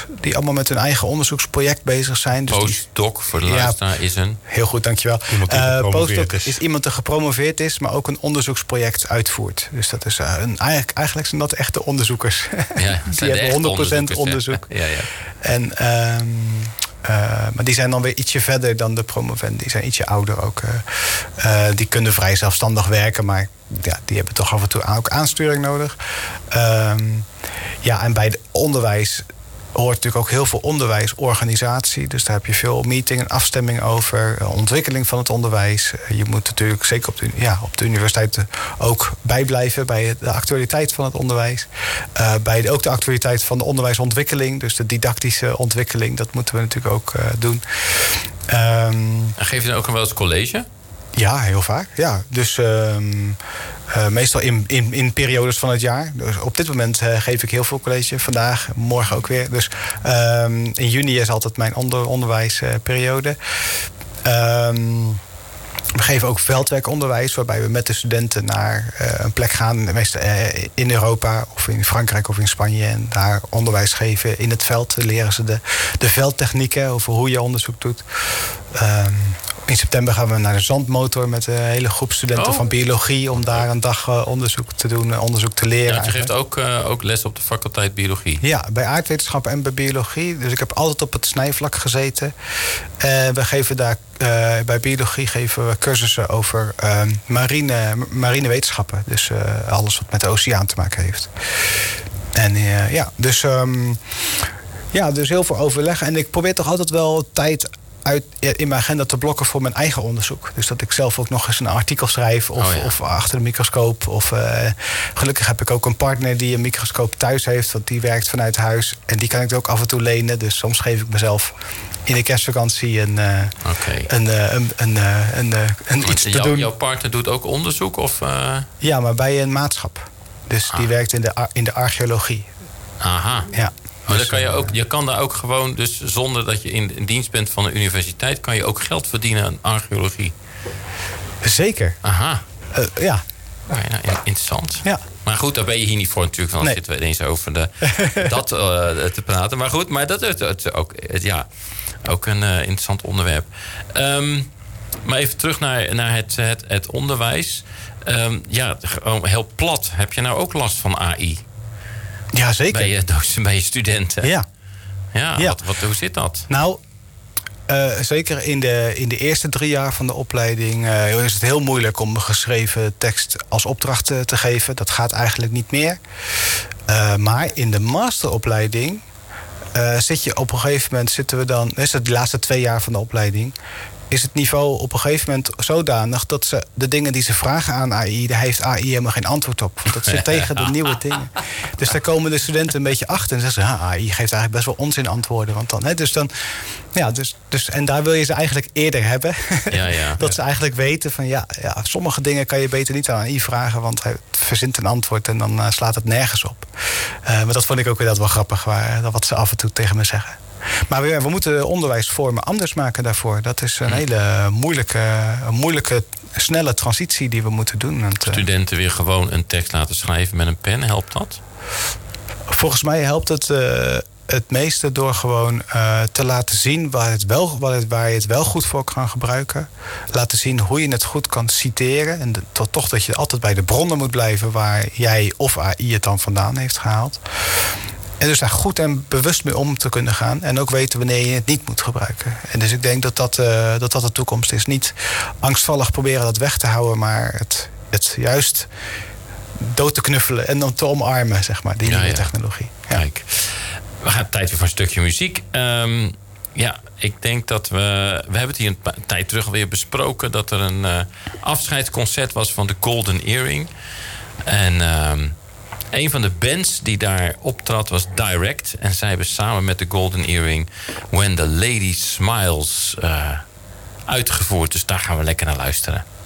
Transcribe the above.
die allemaal met hun eigen onderzoeksproject bezig zijn. Dus postdoc, voor de luisteraar, is een... Heel goed, dankjewel. Postdoc is iemand die gepromoveerd is, maar ook een onderzoeksproject uitvoert. Dus dat is eigenlijk zijn dat echte onderzoekers. Ja, die hebben 100% onderzoek. Ja. En, maar die zijn dan weer ietsje verder dan de promovenden. Die zijn ietsje ouder ook. Die kunnen vrij zelfstandig werken, maar ja, die hebben toch af en toe ook aansturing nodig. En bij het onderwijs hoort natuurlijk ook heel veel onderwijsorganisatie. Dus daar heb je veel meeting en afstemming over. Ontwikkeling van het onderwijs. Je moet natuurlijk zeker op de universiteit ook bijblijven bij de actualiteit van het onderwijs. Ook de actualiteit van de onderwijsontwikkeling. Dus de didactische ontwikkeling. Dat moeten we natuurlijk ook doen. En geef je dan ook wel eens college? Ja, heel vaak. Ja. Dus meestal in periodes van het jaar. Dus op dit moment geef ik heel veel college. Vandaag, morgen ook weer. Dus in juni is altijd mijn onderwijsperiode. We geven ook veldwerkonderwijs, waarbij we met de studenten naar een plek gaan, meestal in Europa of in Frankrijk of in Spanje, en daar onderwijs geven in het veld. Leren ze de veldtechnieken over hoe je onderzoek doet. In september gaan we naar de zandmotor met een hele groep studenten van biologie, om daar een dag onderzoek te doen, onderzoek te leren. Ja, je geeft ook les op de faculteit biologie. Ja, bij aardwetenschappen en bij biologie. Dus ik heb altijd op het snijvlak gezeten. We geven daar bij biologie geven we cursussen over marine wetenschappen. Dus alles wat met de oceaan te maken heeft. En dus heel veel overleggen. En ik probeer toch altijd wel tijd in mijn agenda te blokken voor mijn eigen onderzoek. Dus dat ik zelf ook nog eens een artikel schrijf of achter de microscoop. Of gelukkig heb ik ook een partner die een microscoop thuis heeft, want die werkt vanuit huis. En die kan ik ook af en toe lenen. Dus soms geef ik mezelf in de kerstvakantie iets te doen. Jouw partner doet ook onderzoek? Of? Ja, maar bij een maatschap. Dus die werkt in de archeologie. Aha. Ja. Maar dan je kan daar ook gewoon, dus zonder dat je in dienst bent van de universiteit, kan je ook geld verdienen aan archeologie. Zeker. Aha. Ja. Interessant. Ja. Maar goed, daar ben je hier niet voor natuurlijk. Want dan zitten we ineens over dat te praten. Maar goed, maar dat is ook een interessant onderwerp. Maar even terug naar het onderwijs. Heel plat. Heb je nou ook last van AI? Ja, zeker. Bij je studenten? Ja. Hoe zit dat? Nou, zeker in de eerste 3 jaar van de opleiding is het heel moeilijk om een geschreven tekst als opdracht te geven. Dat gaat eigenlijk niet meer. Maar in de masteropleiding zitten we dan, is het de laatste 2 jaar van de opleiding, is het niveau op een gegeven moment zodanig dat ze de dingen die ze vragen aan AI, daar heeft AI helemaal geen antwoord op. Want dat zit tegen de nieuwe dingen. Dus daar komen de studenten een beetje achter en zeggen ze, AI geeft eigenlijk best wel onzin antwoorden. Want en daar wil je ze eigenlijk eerder hebben. Dat ze eigenlijk weten van sommige dingen kan je beter niet aan AI vragen, want hij verzint een antwoord en dan slaat het nergens op. Maar dat vond ik ook weer wel grappig, wat ze af en toe tegen me zeggen. Maar we moeten de onderwijsvormen anders maken daarvoor. Dat is een hele moeilijke, snelle transitie die we moeten doen. Studenten weer gewoon een tekst laten schrijven met een pen, helpt dat? Volgens mij helpt het het meeste door gewoon te laten zien waar je het wel goed voor kan gebruiken. Laten zien hoe je het goed kan citeren. En toch dat je altijd bij de bronnen moet blijven waar jij of AI het dan vandaan heeft gehaald. En dus daar goed en bewust mee om te kunnen gaan. En ook weten wanneer je het niet moet gebruiken. En dus ik denk dat de toekomst is. Niet angstvallig proberen dat weg te houden, maar het juist dood te knuffelen en dan te omarmen, zeg maar, die nieuwe technologie. Ja. Kijk, we gaan tijd weer voor een stukje muziek. Ik denk dat we hebben het hier een tijd terug alweer besproken, dat er een afscheidsconcert was van de Golden Earring. En een van de bands die daar optrad was Direct. En zij hebben samen met de Golden Earring When the Lady Smiles uitgevoerd. Dus daar gaan we lekker naar luisteren.